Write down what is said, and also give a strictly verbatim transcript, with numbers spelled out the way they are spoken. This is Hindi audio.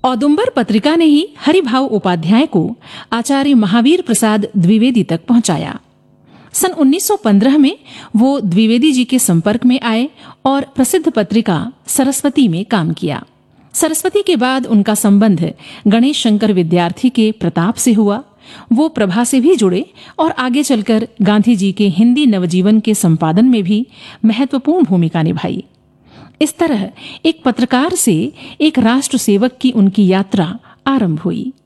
औदुंबर पत्रिका ने ही हरिभाऊ उपाध्याय को आचार्य महावीर प्रसाद द्विवेदी तक पहुंचाया। सन उन्नीस सौ पंद्रह में वो द्विवेदी जी के संपर्क में आए और प्रसिद्ध पत्रिका सरस्वती में काम किया। सरस्वती के बाद उनका संबंध गणेश शंकर विद्यार्थी के प्रताप से हुआ। वो प्रभा से भी जुड़े और आगे चलकर गांधी जी के हिंदी नवजीवन के संपादन में भी महत्वपूर्ण भूमिका निभाई। इस तरह एक पत्रकार से एक राष्ट्र सेवक की उनकी यात्रा आरंभ हुई।